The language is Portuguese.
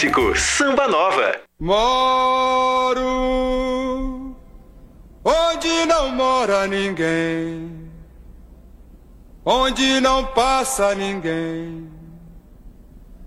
clássico Samba Nova. Moro onde não mora ninguém, onde não passa ninguém.